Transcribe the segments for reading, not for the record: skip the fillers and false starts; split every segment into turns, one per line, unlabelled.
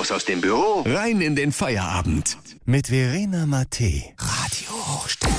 Raus aus dem Büro,
Rein in den Feierabend. Mit Verena Mattei. Radio Hochstift.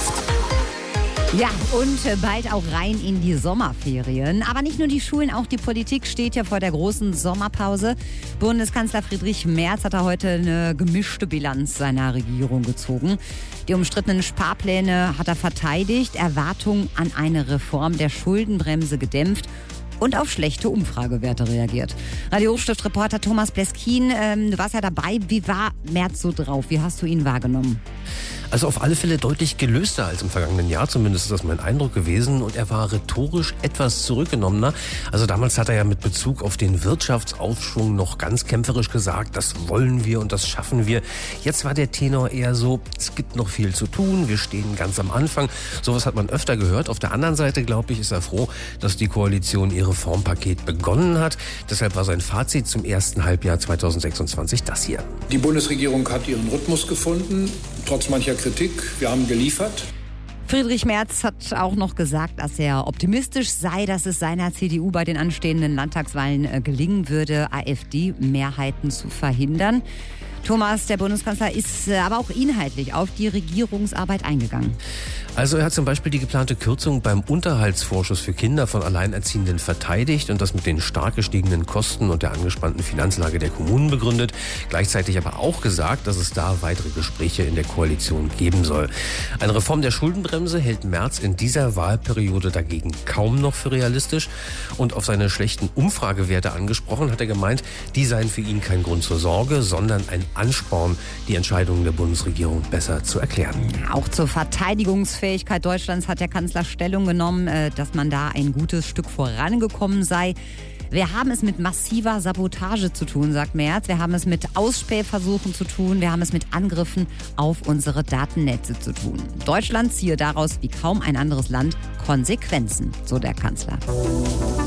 Ja, und bald auch rein in die Sommerferien. Aber nicht nur die Schulen, auch die Politik steht ja vor der großen Sommerpause. Bundeskanzler Friedrich Merz hat da heute eine gemischte Bilanz seiner Regierung gezogen. Die umstrittenen Sparpläne hat er verteidigt, Erwartungen an eine Reform der Schuldenbremse gedämpft und auf schlechte Umfragewerte reagiert. Radio Hochstift-Reporter Thomas Bleskin, du warst ja dabei. Wie war Merz so drauf? Wie hast du ihn wahrgenommen?
Also auf alle Fälle deutlich gelöster als im vergangenen Jahr, zumindest ist das mein Eindruck gewesen. Und er war rhetorisch etwas zurückgenommener. Also damals hat er ja mit Bezug auf den Wirtschaftsaufschwung noch ganz kämpferisch gesagt, das wollen wir und das schaffen wir. Jetzt war der Tenor eher so, es gibt noch viel zu tun, wir stehen ganz am Anfang. Sowas hat man öfter gehört. Auf der anderen Seite, glaube ich, ist er froh, dass die Koalition ihr Reformpaket begonnen hat. Deshalb war sein Fazit zum ersten Halbjahr 2026 das hier.
Die Bundesregierung hat ihren Rhythmus gefunden, trotz mancher Kritik. Wir haben geliefert.
Friedrich Merz hat auch noch gesagt, dass er optimistisch sei, dass es seiner CDU bei den anstehenden Landtagswahlen gelingen würde, AfD-Mehrheiten zu verhindern. Thomas, der Bundeskanzler ist aber auch inhaltlich auf die Regierungsarbeit eingegangen.
Also er hat zum Beispiel die geplante Kürzung beim Unterhaltsvorschuss für Kinder von Alleinerziehenden verteidigt und das mit den stark gestiegenen Kosten und der angespannten Finanzlage der Kommunen begründet. Gleichzeitig aber auch gesagt, dass es da weitere Gespräche in der Koalition geben soll. Eine Reform der Schuldenbremse hält Merz in dieser Wahlperiode dagegen kaum noch für realistisch. Und auf seine schlechten Umfragewerte angesprochen, hat er gemeint, die seien für ihn kein Grund zur Sorge, sondern ein Ansporn, die Entscheidungen der Bundesregierung besser zu erklären.
Auch zur Verteidigungsfähigkeit Deutschlands hat der Kanzler Stellung genommen, dass man da ein gutes Stück vorangekommen sei. Wir haben es mit massiver Sabotage zu tun, sagt Merz. Wir haben es mit Ausspähversuchen zu tun. Wir haben es mit Angriffen auf unsere Datennetze zu tun. Deutschland ziehe daraus wie kaum ein anderes Land Konsequenzen, so der Kanzler.